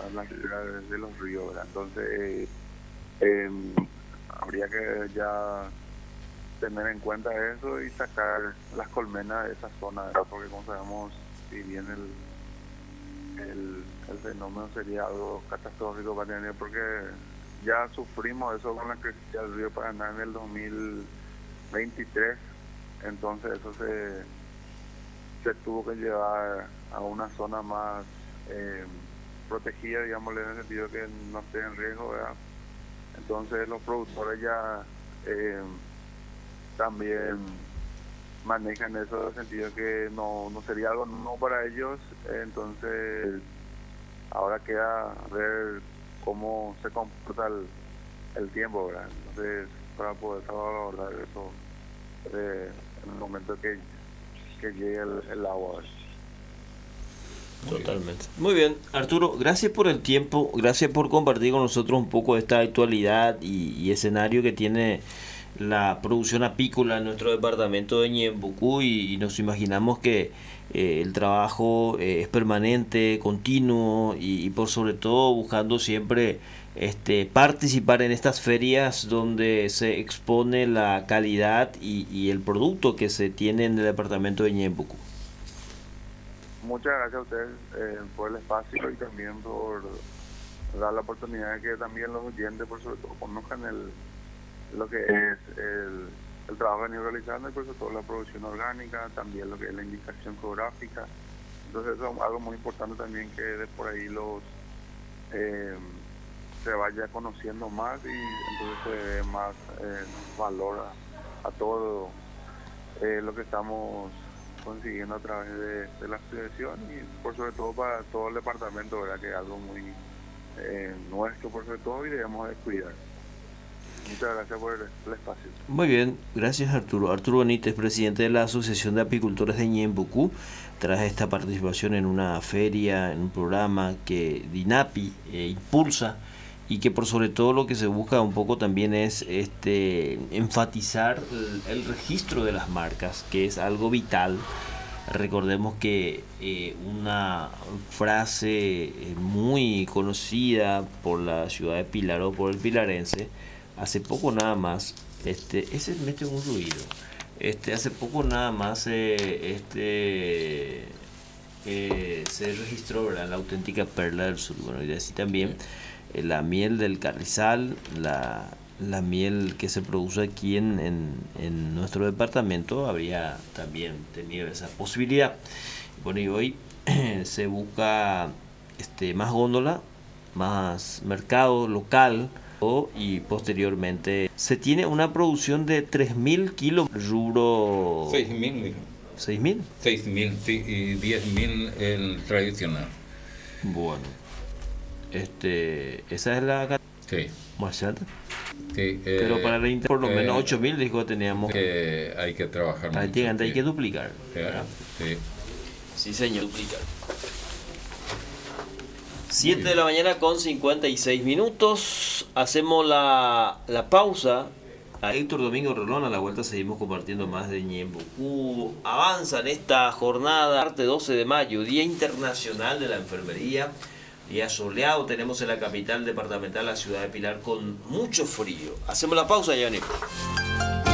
las fibras de los ríos, ¿verdad? Entonces, eh, habría que ya tener en cuenta eso y sacar las colmenas de esa zona, ¿verdad? Porque como sabemos, si bien el fenómeno sería algo catastrófico para tener, porque ya sufrimos eso con la crecida del río Paraná en el 2023, entonces eso se tuvo que llevar a una zona más protegida, digámosle, en el sentido que no esté en riesgo, ¿verdad? Entonces los productores ya también manejan eso en el sentido que no sería algo nuevo para ellos, entonces ahora queda ver cómo se comporta el tiempo, ¿verdad? Entonces, para poder salvaguardar eso en el momento que llegue el agua, ¿verdad? Totalmente. Muy bien, Arturo, gracias por el tiempo, gracias por compartir con nosotros un poco de esta actualidad y escenario que tiene la producción apícola en nuestro departamento de Ñembucú y nos imaginamos que el trabajo es permanente, continuo y por sobre todo buscando siempre participar en estas ferias donde se expone la calidad y el producto que se tiene en el departamento de Ñembucú. Muchas gracias a ustedes por el espacio y también por dar la oportunidad de que también los oyentes, por sobre todo, conozcan lo que es el trabajo que han ido realizando y por sobre todo la producción orgánica, también lo que es la indicación geográfica. Entonces eso es algo muy importante también que de por ahí eh, se vaya conociendo más y entonces se dé más valor a todo lo que estamos consiguiendo a través de la asociación y por sobre todo para todo el departamento, ¿verdad? Que es algo muy nuestro por sobre todo y debemos de cuidar. Muchas gracias por el espacio. Muy bien, gracias Arturo. Arturo Benítez, presidente de la Asociación de Apicultores de Ñembucú, tras esta participación en una feria, en un programa que DINAPI impulsa y que por sobre todo lo que se busca un poco también es enfatizar el registro de las marcas, que es algo vital. Recordemos que una frase muy conocida por la ciudad de Pilar o por el pilarense, hace poco nada más, ese mete un ruido, hace poco nada más se registró, ¿verdad?, la auténtica perla del sur. Bueno, y así también la miel del carrizal, la miel que se produce aquí en nuestro departamento habría también tenido esa posibilidad. Bueno, y hoy se busca más góndola, más mercado local y posteriormente se tiene una producción de 3.000 kilos rubro. 6.000, dijo. ¿6.000? 6.000, sí, y 10.000 el tradicional. Bueno, esa es la Sí. más alta. Sí, Pero para la Inter por lo menos 8.000 dijo que teníamos. Hay que trabajar mucho. Hay que duplicar. Sí. Sí, señor, duplicar. 7 de la mañana con 56 minutos. Hacemos la pausa. A Héctor Domingo Rolón, a la vuelta seguimos compartiendo más de Ñembucú. Avanza en esta jornada, parte 12 de mayo, Día Internacional de la Enfermería. Día soleado tenemos en la capital departamental, la ciudad de Pilar, con mucho frío. Hacemos la pausa, Yanni.